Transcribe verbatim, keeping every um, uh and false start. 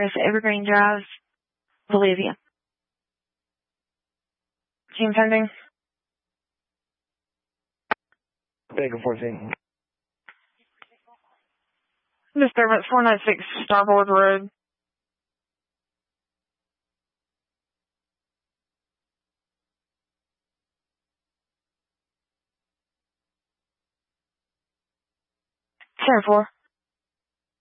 progress Evergreen Drive, Bolivia. Team pending. Baker fourteen. Disturbance four ninety-six Starboard Road. ten four.